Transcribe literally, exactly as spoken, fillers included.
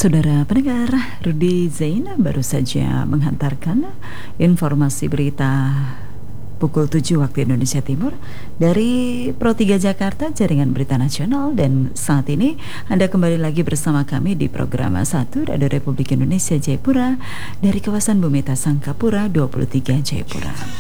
Saudara pendengar, Rudi Zain baru saja menghantarkan informasi berita pukul tujuh waktu Indonesia Timur dari Pro tiga Jakarta, Jaringan Berita Nasional. Dan saat ini Anda kembali lagi bersama kami di program satu Radio Republik Indonesia Jayapura dari kawasan Bumita Sangkapura dua puluh tiga Jayapura.